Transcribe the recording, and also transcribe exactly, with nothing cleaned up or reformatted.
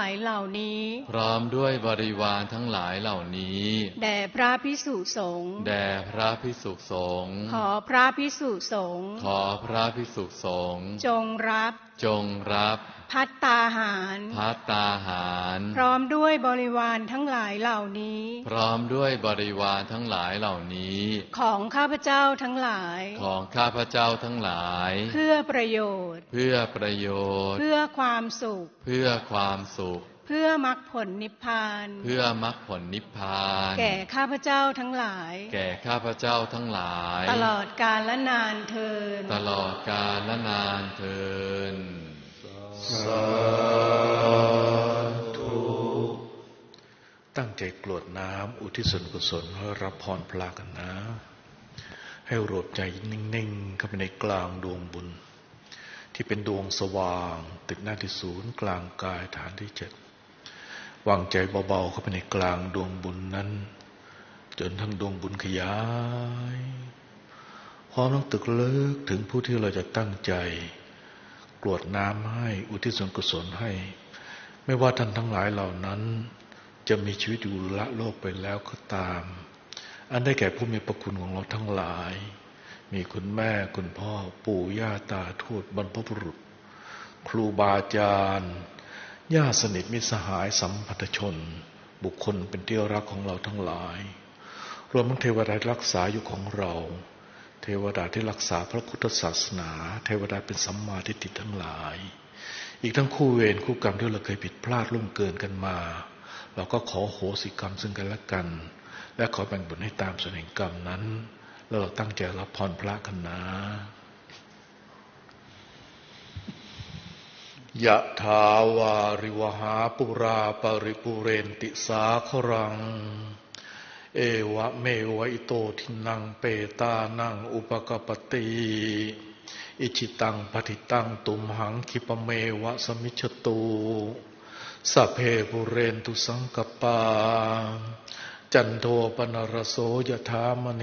ายเหล่านี้พร้อมด้วยบริวารทั้งหลายเหล่านี้แด่พระภิกษุสงฆ์แด่พระภิกษุสงฆ์ขอพระภิกษุสงฆ์ขอพระภิกษุสงฆ์จงรับจงรับภัตตาหารภัตตาหารพร้อมด้วยบริวารทั้งหลายเหล่านี้พร้อมด้วยบริวารทั้งหลายเหล่านี้ของข้าพเจ้าทั้งหลายของข้าพเจ้าทั้งหลายเพื่อประโยชน์เพื่อประโยชน์เพื่อความสุขเพื่อความสุขเพื่อมรรคผลนิพพานเพื่อมรรคผลนิพพานแก่ข้าพเจ้าทั้งหลายแก่ข้าพเจ้าทั้งหลายตลอดกาลและนานเทอญตลอดกาลและนานเทอญสาธุตั้งใจกรวดน้ำอุทิศส่วนกุศลให้รับพรพลากันนะให้รวมใจนิ่งๆเข้าไปในกลางดวงบุญที่เป็นดวงสว่างติดหน้าที่ศูนย์กลางกายฐานที่เจ็ดวางใจเบาๆเข้าไปในกลางดวงบุญนั้นจนทั้งดวงบุญขยายพร้อมทั้งตึกเลิกถึงผู้ที่เราจะตั้งใจกรวดน้ำให้อุทิศส่วนกุศลให้ไม่ว่าท่านทั้งหลายเหล่านั้นจะมีชีวิตอยู่ละโลกไปแล้วก็ตามอันได้แก่ผู้มีพระคุณของเราทั้งหลายมีคุณแม่คุณพ่อปู่ย่าตาทวดบรรพบุรุษครูบาอาจารย์ญาติสนิทมิตรสหายสัมพันธชนบุคคลเป็นที่รักของเราทั้งหลายรวมทั้งเทวดารักษาอยู่ของเราเทวดาที่รักษาพระพุทธศาสนาเทวดาเป็นสัมมาทิฏฐิทั้งหลายอีกทั้งคู่เวรคู่กรรมที่เราเคยผิดพลาดล่วงเกินกันมาเราก็ขอโหสิกรรมซึ่งกันและกันและขอแบ่งบุญให้ตามส่วนแห่งกรรมนั้นแล้วเราตั้งใจรับพรพระกันนะยะถาวาริวหาปุราปริปุเรนติสาครังเอวะเมวะอิโตทินังเปตานังอุปกปติอิจิตังปฏิตังตุมหังคิปเมวะสมิจฉตุสัพเพปุเรนตุสังกปาจันโทปนรโสยถามณิ